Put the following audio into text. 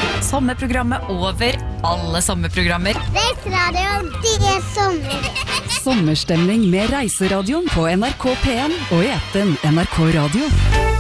Sommerprogrammet over alle sommerprogrammer. Reiseradioen, det sommer. Sommerstemning med Reiseradioen på NRK P1 og i appen NRK Radio.